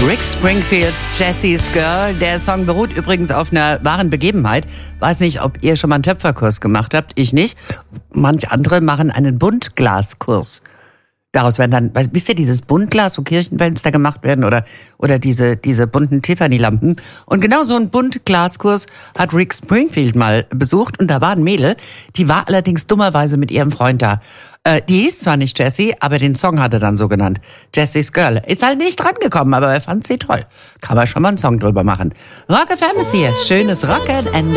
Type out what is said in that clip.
Rick Springfields Jessie's Girl. Der Song beruht übrigens auf einer wahren Begebenheit. Weiß nicht, ob ihr schon mal einen Töpferkurs gemacht habt. Ich nicht. Manch andere machen einen Buntglaskurs. Daraus werden dann, wisst ihr, dieses Buntglas, wo Kirchenfenster gemacht werden oder diese bunten Tiffany-Lampen. Und genau so einen Buntglaskurs hat Rick Springfield mal besucht. Und da war ein Mädel, die war allerdings dummerweise mit ihrem Freund da. Die hieß zwar nicht Jessie, aber den Song hat er dann so genannt. Jessie's Girl. Ist halt nicht drangekommen, aber er fand sie toll. Kann man schon mal einen Song drüber machen. Rock FM ist hier. Schönes Rock'n'Ende.